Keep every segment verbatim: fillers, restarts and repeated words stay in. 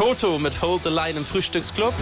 Toto mit Hold the Line im Frühstücksclub.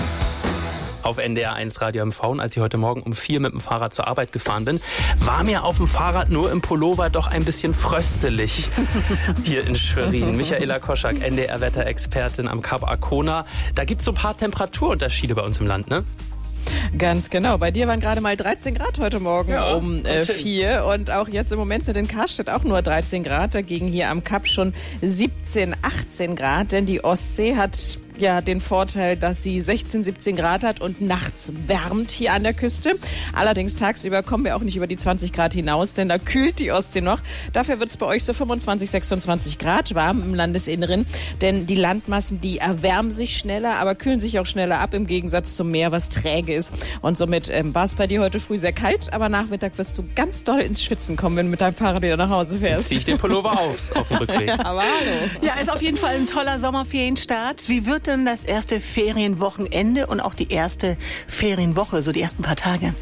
Auf N D R eins Radio M V. Und als ich heute Morgen um vier mit dem Fahrrad zur Arbeit gefahren bin, war mir auf dem Fahrrad nur im Pullover doch ein bisschen fröstelig. Hier in Schwerin. Michaela Koschak, N D R-Wetterexpertin am Kap Arkona. Da gibt es so ein paar Temperaturunterschiede bei uns im Land, ne? Ganz genau. Bei dir waren gerade mal dreizehn Grad heute Morgen ja, um äh, vier. Und auch jetzt im Moment sind in Karstedt auch nur dreizehn Grad. Dagegen hier am Kap schon siebzehn, achtzehn Grad. Denn die Ostsee hat ja den Vorteil, dass sie sechzehn, siebzehn Grad hat und nachts wärmt hier an der Küste. Allerdings tagsüber kommen wir auch nicht über die zwanzig Grad hinaus, denn da kühlt die Ostsee noch. Dafür wird es bei euch so fünfundzwanzig, sechsundzwanzig Grad warm im Landesinneren, denn die Landmassen, die erwärmen sich schneller, aber kühlen sich auch schneller ab im Gegensatz zum Meer, was träge ist. Und somit ähm, war es bei dir heute früh sehr kalt, aber Nachmittag wirst du ganz doll ins Schwitzen kommen, wenn du mit deinem Fahrrad wieder nach Hause fährst. Zieh ich den Pullover aus auf dem Rückweg. Aber hallo. Ja, ist auf jeden Fall ein toller Sommerferienstart. Wie wird denn das erste Ferienwochenende und auch die erste Ferienwoche, so die ersten paar Tage?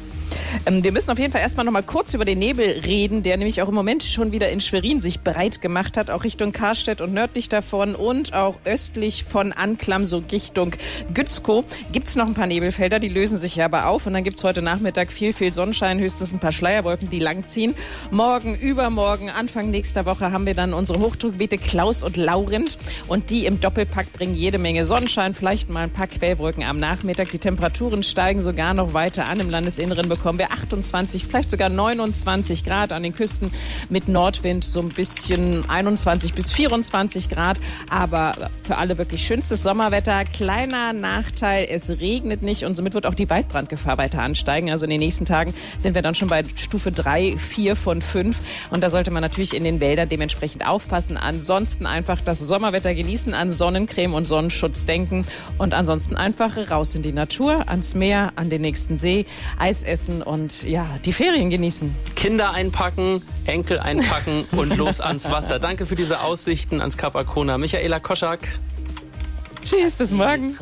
Ähm, wir müssen auf jeden Fall erstmal noch mal kurz über den Nebel reden, der nämlich auch im Moment schon wieder in Schwerin sich breit gemacht hat, auch Richtung Karstedt und nördlich davon und auch östlich von Anklam, so Richtung Gützkow. Gibt es noch ein paar Nebelfelder, die lösen sich ja aber auf und dann gibt es heute Nachmittag viel, viel Sonnenschein, höchstens ein paar Schleierwolken, die langziehen. Morgen, übermorgen, Anfang nächster Woche haben wir dann unsere Hochdruckgebiete Klaus und Laurent und die im Doppelpack bringen jede Menge Sonnenschein, vielleicht mal ein paar Quellwolken am Nachmittag. Die Temperaturen steigen sogar noch weiter an. Im Landesinneren bekommen wir achtundzwanzig, vielleicht sogar neunundzwanzig Grad, an den Küsten mit Nordwind so ein bisschen einundzwanzig bis vierundzwanzig Grad, aber für alle wirklich schönstes Sommerwetter. Kleiner Nachteil, es regnet nicht und somit wird auch die Waldbrandgefahr weiter ansteigen. Also in den nächsten Tagen sind wir dann schon bei Stufe drei, vier von fünf und da sollte man natürlich in den Wäldern dementsprechend aufpassen. Ansonsten einfach das Sommerwetter genießen, an Sonnencreme und Sonnenschutz denken und ansonsten einfach raus in die Natur, ans Meer, an den nächsten See, Eis essen und ja, die Ferien genießen. Kinder einpacken, Enkel einpacken und los ans Wasser. Danke für diese Aussichten ans Kap Arkona. Michaela Koschak. Tschüss, bis morgen.